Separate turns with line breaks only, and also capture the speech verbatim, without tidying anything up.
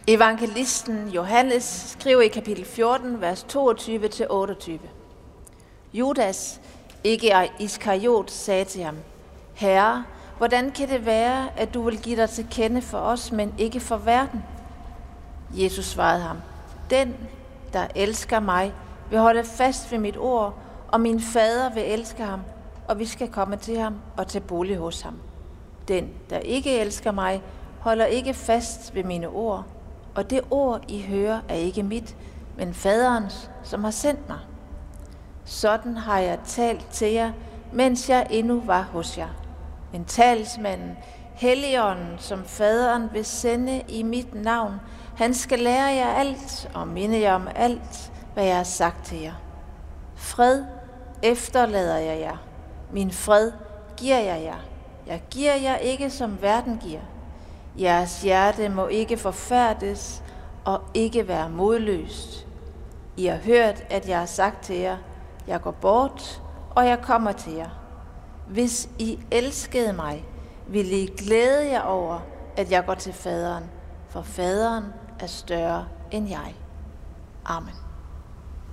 Evangelisten Johannes skriver i kapitel fjorten, vers toogtyve til otteogtyve. Judas, ikke Iskariot, sagde til ham: Herre, hvordan kan det være, at du vil give dig til kende for os, men ikke for verden? Jesus svarede ham: Den, der elsker mig, vil holde fast ved mit ord, og min fader vil elske ham, og vi skal komme til ham og tage bolig hos ham. Den, der ikke elsker mig, holder ikke fast ved mine ord, og det ord, I hører, er ikke mit, men faderens, som har sendt mig. Sådan har jeg talt til jer, mens jeg endnu var hos jer. Men talsmanden, Helligånden, som faderen vil sende i mit navn, han skal lære jer alt og minde jer om alt, hvad jeg har sagt til jer. Fred efterlader jeg jer. Min fred giver jeg jer. Jeg giver jer ikke, som verden giver. Jeres hjerte må ikke forfærdes og ikke være modløst. I har hørt, at jeg har sagt til jer: Jeg går bort, og jeg kommer til jer. Hvis I elskede mig, ville I glæde jer over, at jeg går til faderen, for faderen er større end jeg. Amen.